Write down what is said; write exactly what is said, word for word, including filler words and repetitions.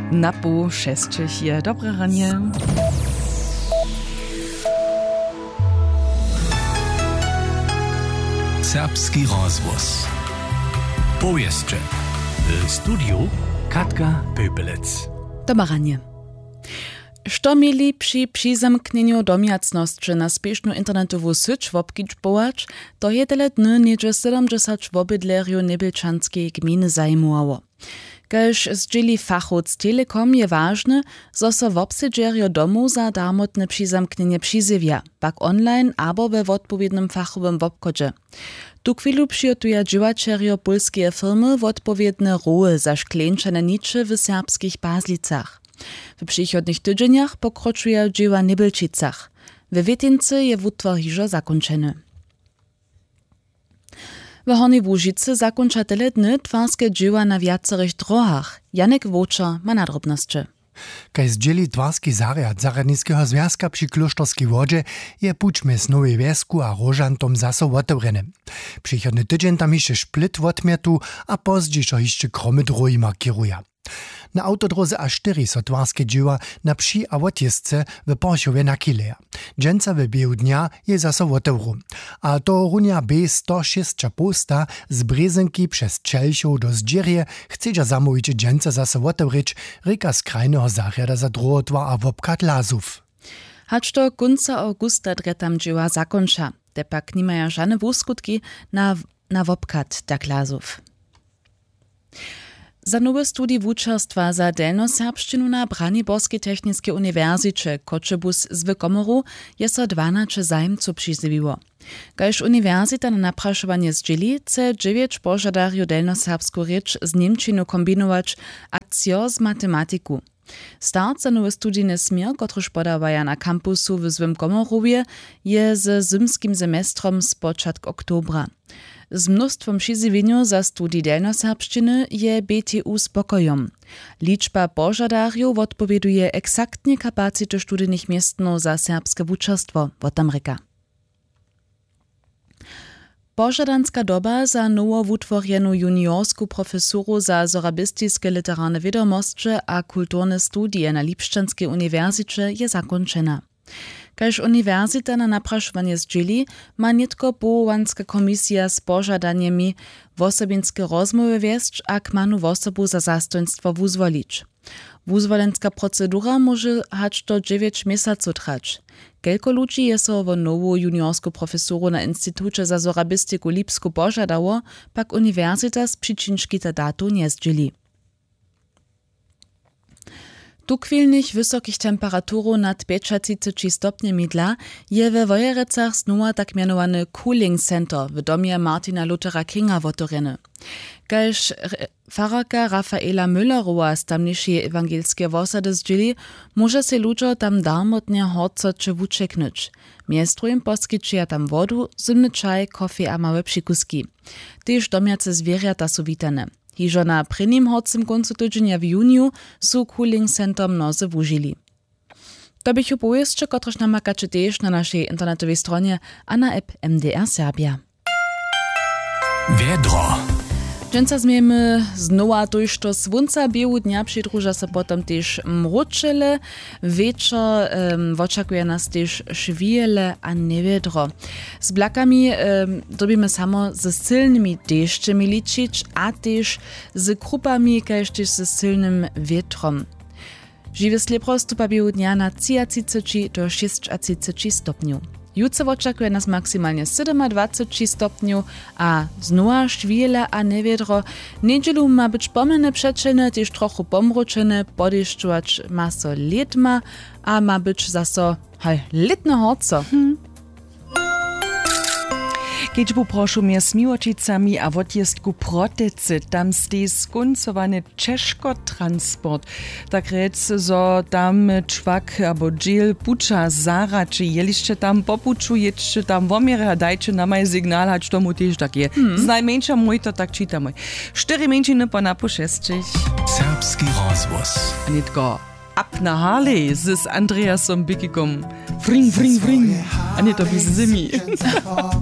Na pół šestich je dobre ranie. Serbski rozvoz. Powieszcze. W studiu Katka Pöpelec. Dobre ranie. Što mieli przy přizamknieniu domiacnosti na spiešnu internetovú syć wobkičbować, to je tyle dny niedzie siedemdziesiąt wobydlerju Nebelčanskej gminy zajmowało. Kaž zdźěli fachowc Telekom je ważne, zo so wobsedźerjo domu za darmotne přizamknienie přizjewia, pak online abo we wotpowiednym fachowym wobchodźe. Tu chwilu przyjotuja dźěłačerjo polskie firmy wotpowiedne roły za šklenčane niče w serbskich Bazlicach. W przychodnych tydzieniach pokroczuje dzieła w Nebelčicach. We Wietince je wutwar hižo zakończony. W Hornej Łužicy zakończa tyle dny twarskie dzieła na wiacerych drogach. Janek Wočer ma nadrobnosti. Kaj zdjeli twarski zariad Zaradnického związka przy Kloštorskej wodźe je pućme z Nowej Wesku a Rožantom zaso otevrené. Przychodny tydzień tam jeszcze Split wotmietu a pozdziejšo jeszcze kromy droji markiruja. Na autodroze A cztery so twarskie dzieła na psi a wotjezdce w Porchowie na Kileja. Dżęca w biehu dnia je zaso otevru. A to runia B sto sześć posta z Brezynki przez Čelšov do Zdzierje chce zamówić dżęca zaso otevrić ryka z krajnego zachjada za druhotwa a wobkat lazów. Hacz to końca augusta dre tam dzieła zakończa. Te pak nimaja żadne wuskutki na, na wobkat tak lazów. Za nowe studii wučerstwa za delnoserbšćinu na Braniborskiej Techniskiej Uniwersycie Kočebus z Komoru je so dwanaście zajmców přizjewiło. Kaž uniwersita na napraszowanie zdźěli, chce dziewięć požadarju delnoserbsku rěč z Němčinu kombinować akcio z matematiku. Start za nowe studijny směr, kotruž podawaja na kampusu w Zwym Komorowje, je z zimskim semestrom z początk oktobra. Z mnóstwom přizjewieniu za studij delnoserbšćiny je B T U spokojom. Liczba požadarjów odpowieduje eksaktnie kapacity studijnych miestno za serbskie wučerstwo, wotam reka. Požadanska doba za nowo wutworjenu juniorsku profesoru za sorabistiske literarne wiadomostcze a kulturne studije na Lipšćanskej uniwersycie je zakończena. Kaž uniwersita na napraszowanie zdźěli, ma nitko powołanska komisja z požadanjemi wosobinske rozmowy wiesć a kmanu wosobu za zastojnstwo wuzwolić. Wuzwolenska procedura może hać do dziewięć miesaców trwać. Kelko ludzi je so wo nowu juniorsku profesoru na Instytucie za sorabistiku Lipsku požadało, pak uniwersita z przyczynki ta datu nie zdźěli. Tu chwilnych wysokich temperaturów nad pięćdziesiąt stopniami dla je we Wojerecach znowa tak mianowany Cooling Center w domie Martina Luthera Kinga wotoreny. Kaž fararka Rafaela Müllerowa z tamniejszej ewangelskiej wosady zdźěli, może se ludzie tam darmotnie horco czy wučeknyć. Miestrujem poskyčuja tam wodu, zimny czaj, kofie a małe przykuski. Tyż domiace zwierzęta są witane. Hižo na prvním horcim koncu tydzienia w juniu su Cooling Center mnozy wužili. To bych upowieszcze, kotrež namakače tež na naszej internetowej stronie a na app M D R Serbia. Wiedro. Dżęca zmiemy znowa tojšto svunca biehu dnia přidruža se potom tež mručele, večer um, očakuje nas tež švijele a newiedro. Z blakami um, dobimy samo ze silnymi dešćemi ličić, a tež z krupami, kaž tež z silnym wietrom. Žiwe slepro stupa biehu dnia na třicet do šestdesiat stopniu. Jutro očakuje nas maksymalnie dwadzieścia siedem stopniów, a znowa švijele a newiedro. Niedzielu ma być pomylne przeczynne, też trochu pomručene, podešťować ma so letma, a ma być zaso hej, letne horco. Hmm. Keď poprošu mnie z Miłočicami a w odjezdku Protecy, tam stej skoncowany Češko-transport. Tak rec, zo tam čvak abo džil puča zarači, jelište tam popuču, jedšte tam vomire a dajče na maj signal, hač tomu tež tak je. Hmm. Z najmenša môj to tak číta môj. Štyri menšiny po napo šestčich. Serbski rozvoz. A nitko ab na Harley z Andreasom Bikikom. Fring, fring, fring. A nie to bis zimi.